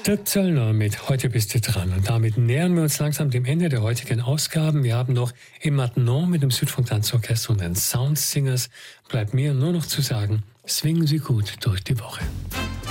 Der Zöllner mit Heute bist du dran. Und damit nähern wir uns langsam dem Ende der heutigen Ausgaben. Wir haben noch im Maintenant mit dem Südfunk-Tanzorchester und den Soundsingers. Bleibt mir nur noch zu sagen, swingen Sie gut durch die Woche.